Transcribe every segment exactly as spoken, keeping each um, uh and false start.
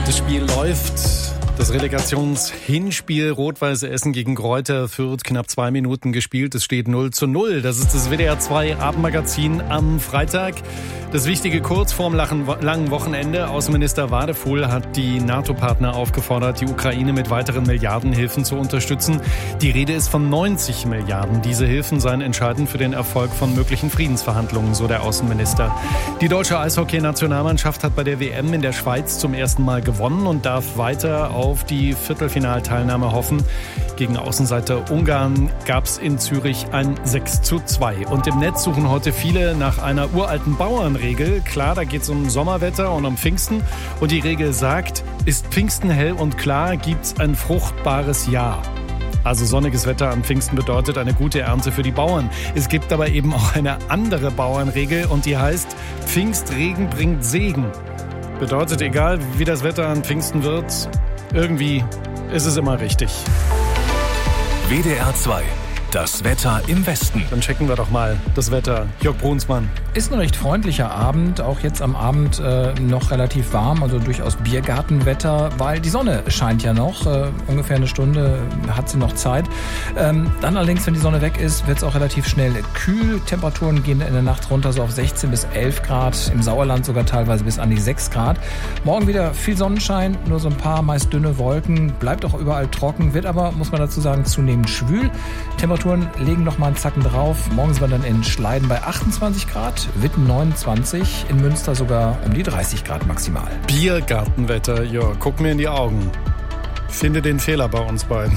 Das Spiel läuft. Das Relegationshinspiel Rot-Weiß Essen gegen Greuther Fürth, knapp zwei Minuten gespielt. Es steht null zu null. Das ist das W D R zwei Abendmagazin am Freitag. Das Wichtige kurz vorm langen Wochenende. Außenminister Wadefuhl hat die NATO-Partner aufgefordert, die Ukraine mit weiteren Milliardenhilfen zu unterstützen. Die Rede ist von neunzig Milliarden. Diese Hilfen seien entscheidend für den Erfolg von möglichen Friedensverhandlungen, so der Außenminister. Die deutsche Eishockey-Nationalmannschaft hat bei der W M in der Schweiz zum ersten Mal gewonnen und darf weiter auf die Viertelfinalteilnahme hoffen. Gegen Außenseiter Ungarn gab es in Zürich ein sechs zu zwei. Und im Netz suchen heute viele nach einer uralten Bauernregel. Klar, da geht es um Sommerwetter und um Pfingsten. Und die Regel sagt, ist Pfingsten hell und klar, gibt's ein fruchtbares Jahr. Also sonniges Wetter an Pfingsten bedeutet eine gute Ernte für die Bauern. Es gibt aber eben auch eine andere Bauernregel und die heißt, Pfingstregen bringt Segen. Bedeutet, egal wie das Wetter an Pfingsten wird, irgendwie ist es immer richtig. W D R zwei, das Wetter im Westen. Dann checken wir doch mal das Wetter. Jörg Brunsmann. Ist ein recht freundlicher Abend, auch jetzt am Abend äh, noch relativ warm, also durchaus Biergartenwetter, weil die Sonne scheint ja noch, äh, ungefähr eine Stunde hat sie noch Zeit. Ähm, dann allerdings, wenn die Sonne weg ist, wird es auch relativ schnell kühl. Temperaturen gehen in der Nacht runter so auf sechzehn bis elf Grad, im Sauerland sogar teilweise bis an die sechs Grad. Morgen wieder viel Sonnenschein, nur so ein paar meist dünne Wolken, bleibt auch überall trocken, wird aber, muss man dazu sagen, zunehmend schwül. Temperaturen legen noch mal einen Zacken drauf. Morgen sind wir dann in Schleiden bei achtundzwanzig Grad. Witten neunundzwanzig, in Münster sogar um die dreißig Grad maximal. Biergartenwetter, ja, guck mir in die Augen. Finde den Fehler bei uns beiden.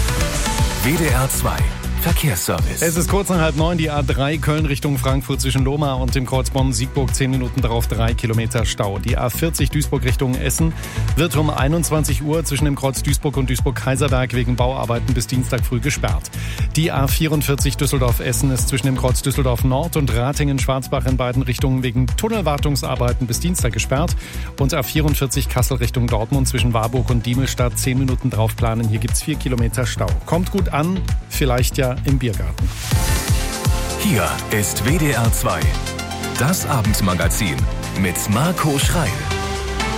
W D R zwei Verkehrsservice. Es ist kurz nach halb neun, die A drei Köln Richtung Frankfurt zwischen Lohmar und dem Kreuz Bonn-Siegburg, zehn Minuten darauf drei Kilometer Stau. Die A vierzig Duisburg Richtung Essen wird um einundzwanzig Uhr zwischen dem Kreuz Duisburg und Duisburg-Kaiserberg wegen Bauarbeiten bis Dienstag früh gesperrt. Die A vierundvierzig Düsseldorf-Essen ist zwischen dem Kreuz Düsseldorf Nord und Ratingen-Schwarzbach in beiden Richtungen wegen Tunnelwartungsarbeiten bis Dienstag gesperrt. Und A vierundvierzig Kassel Richtung Dortmund zwischen Warburg und Diemelstadt, zehn Minuten drauf planen. Hier gibt's vier Kilometer Stau. Kommt gut an, vielleicht ja im Biergarten. Hier ist W D R zwei, das Abendmagazin mit Marco Schreil.